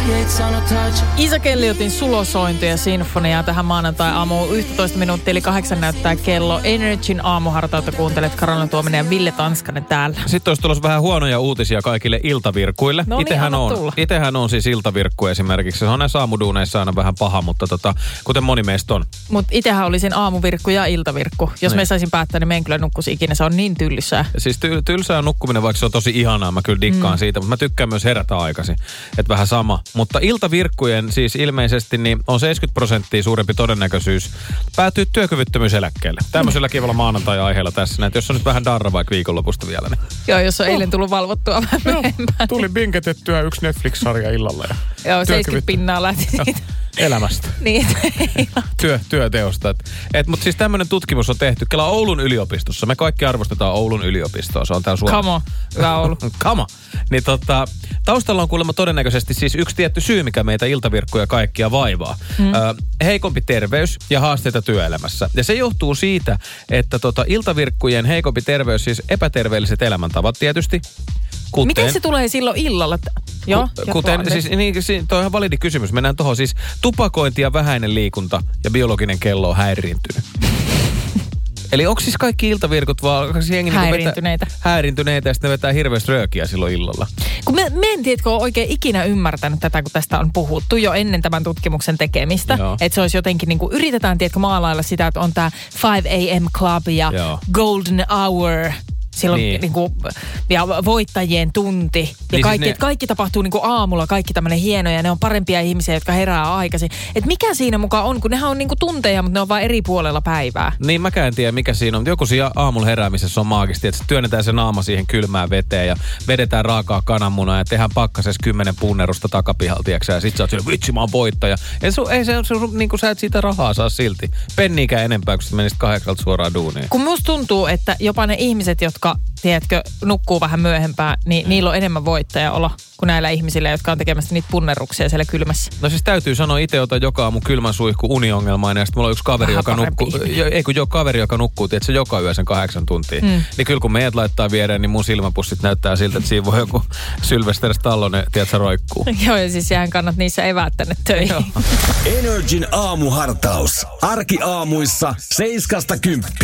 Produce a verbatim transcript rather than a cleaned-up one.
Iisa Kelliotin sulosointi ja sinfonia tähän maanantai-aamuun. yksitoista minuuttia eli kahdeksan näyttää kello. Energin aamuhartautta kuuntelet Karolina Tuominen ja Ville Tanskanen täällä. Sitten olisi tulossa vähän huonoja uutisia kaikille iltavirkkuille. No niin, Itehän anna on, tulla. itehän on siis iltavirkku esimerkiksi. Se on näissä aamuduuneissa aina vähän paha, mutta tota, kuten moni meistä on. Mutta itehän olisin aamuvirkku ja iltavirkku. Jos niin. me saisin päättää, niin me en kyllä nukkuisi ikinä. Se on niin tylsää. Siis ty- tylsää nukkuminen, vaikka se on tosi ihanaa. Mä kyllä dikkaan mm. siitä, mutta mä tykkään myös herätä aikaisin. Että vähän sama. Mutta iltavirkkujen siis ilmeisesti niin on seitsemänkymmentä prosenttia suurempi todennäköisyys päätyy työkyvyttömyyseläkkeelle. Tämmöisellä kivalla maanantai-aiheella tässä. Näet, jos on nyt vähän darra vaikka viikonlopusta vielä. Niin. Joo, jos on oh. eilen tullut valvottua vähän myöhempään. Tuli binketettyä yksi Netflix-sarja illalla. Ja joo, seitsemänkymmentä pinnaa lähti siitä. Elämästä. Niin. Työ, työteosta. Et, et, mutta siis tämmöinen tutkimus on tehty. Kela Oulun yliopistossa. Me kaikki arvostetaan Oulun yliopistoa. Se on täällä Suomessa. Come on. Hyvä Oulu. Come on. Niin tota, taustalla on kuulemma todennäköisesti siis yksi tietty syy, mikä meitä iltavirkkuja kaikkia vaivaa. Mm. Ö, heikompi terveys ja haasteita työelämässä. Ja se johtuu siitä, että tota, iltavirkkujen heikompi terveys, siis epäterveelliset elämäntavat tietysti. Kuten, miten se tulee silloin illalla? Joo, ku, kuten, siis, niin, toi on ihan validi kysymys. Mennään tuohon siis tupakointi ja vähäinen liikunta ja biologinen kello on häiriintynyt. Eli onko siis kaikki iltavirkut vaan jengi häiriintyneitä? Vetää, häiriintyneitä ja sitten ne vetää hirveästi röökiä silloin illalla. Kun me, me en tiedä, kun ole oikein ikinä ymmärtänyt tätä, kun tästä on puhuttu jo ennen tämän tutkimuksen tekemistä. Että se olisi jotenkin niin kuin, yritetään tiedätkö maalailla sitä, että on tämä five a.m. club ja Joo. golden hour. Silloin niin. Niin kuin, ja voittajien tunti. Ja niin kaikki, siis ne... kaikki tapahtuu niin kuin aamulla, kaikki tämmöinen hienoja. Ja ne on parempia ihmisiä, jotka herää aikaisin. Et mikä siinä mukaan on, kun nehän on niin kuin tunteja, mutta ne on vain eri puolella päivää. Niin mäkään en tiedä, mikä siinä on. Joku siinä aamulla heräämisessä on maagisesti, että työnnetään se naama siihen kylmään veteen ja vedetään raakaa kananmunaa ja tehdään pakkasessa kymmenen punnerusta takapihalta. Ja sit sä oot siellä, vitsi mä oon voittaja. Ei, su, ei se, se niin kuin sä et siitä rahaa saa silti. Penniikään enempää, kun sä menisit kahdeksalta suoraan duuniin. Kun musta tuntuu, että jopa ne ihmiset, jotka tiedätkö, nukkuu vähän myöhempään, niin mm. niillä on enemmän voittajaolo kuin näillä ihmisillä, jotka on tekemässä niitä punnerruksia siellä kylmässä. No siis täytyy sanoa, itse otan joka aamu kylmän suihku uniongelmainen ja sitten mulla on yksi kaveri, vähän joka nukkuu, jo, ei kun jo kaveri, joka nukkuu, tiedätkö, joka yö sen kahdeksan tuntia. Mm. Niin kyllä kun meidät laittaa viereen, niin mun silmäpussit näyttää siltä, että siinä voi joku Sylvester Stallone, tiedätkö, roikkuu. Joo, ja siis jään kannat niissä eväät tänne töihin. Energin aamuhartaus. Arkiaamuissa seiskasta kymppi.